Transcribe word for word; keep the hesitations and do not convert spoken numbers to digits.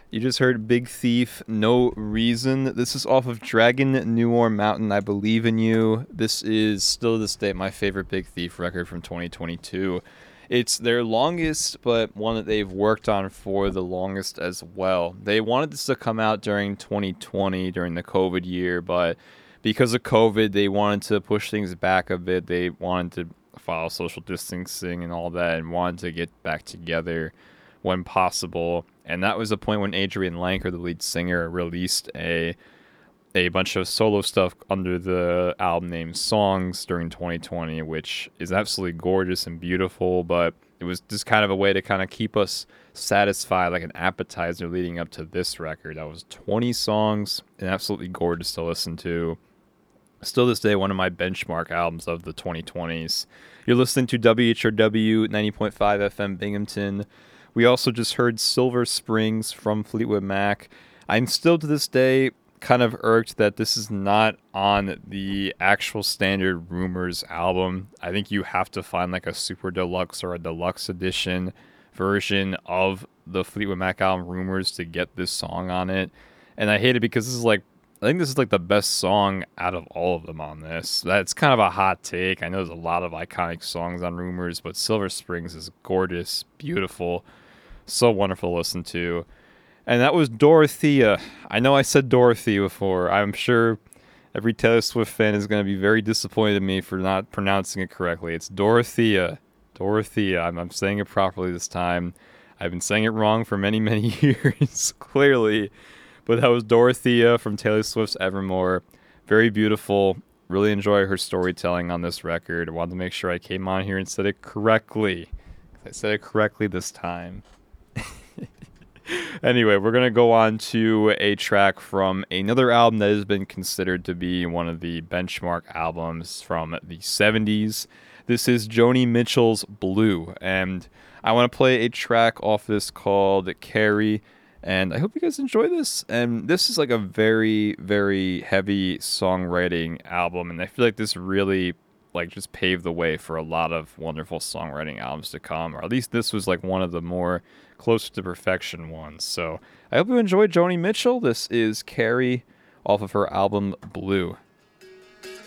You just heard Big Thief, No Reason. This is off of Dragon Noir Mountain, I Believe in You. This is still to this day my favorite Big Thief record from twenty twenty-two. It's their longest, but one that they've worked on for the longest as well. They wanted this to come out during twenty twenty, during the COVID year, but because of COVID, they wanted to push things back a bit. They wanted to follow social distancing and all that and wanted to get back together when possible. And that was the point when Adrian Lanker, the lead singer, released a a bunch of solo stuff under the album name Songs during twenty twenty, which is absolutely gorgeous and beautiful, but it was just kind of a way to kind of keep us satisfied, like an appetizer leading up to this record. That was twenty songs and absolutely gorgeous to listen to. Still this day, one of my benchmark albums of the twenty twenties. You're listening to W H R W ninety point five F M Binghamton. We also just heard Silver Springs from Fleetwood Mac. I'm still to this day kind of irked that this is not on the actual standard Rumors album. I think you have to find like a super deluxe or a deluxe edition version of the Fleetwood Mac album Rumors to get this song on it. And I hate it because this is like, I think this is like the best song out of all of them on this. That's kind of a hot take. I know there's a lot of iconic songs on Rumors, but Silver Springs is gorgeous, beautiful, so wonderful to listen to. And that was Dorothea. I know I said Dorothy before. I'm sure every Taylor Swift fan is going to be very disappointed in me for not pronouncing it correctly. It's Dorothea. Dorothea. I'm, I'm saying it properly this time. I've been saying it wrong for many, many years, clearly. But that was Dorothea from Taylor Swift's Evermore. Very beautiful. Really enjoy her storytelling on this record. I wanted to make sure I came on here and said it correctly. I said it correctly this time. Anyway, we're going to go on to a track from another album that has been considered to be one of the benchmark albums from the seventies. This is Joni Mitchell's Blue, and I want to play a track off this called Carrie, and I hope you guys enjoy this. And this is like a very, very heavy songwriting album, and I feel like this really like just paved the way for a lot of wonderful songwriting albums to come, or at least this was like one of the more close to perfection ones. So I hope you enjoyed Joni Mitchell. This is Carrie off of her album Blue.